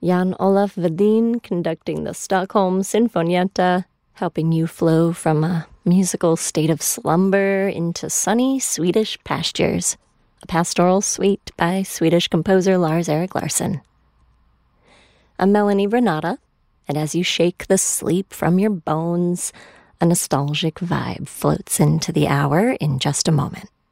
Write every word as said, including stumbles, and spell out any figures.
Jan Olaf Vedin conducting the Stockholm Sinfonietta, helping you flow from a musical state of slumber into sunny Swedish pastures, a pastoral suite by Swedish composer Lars-Erik Larsson. I'm Melanie Renata, and as you shake the sleep from your bones, a nostalgic vibe floats into the hour in just a moment.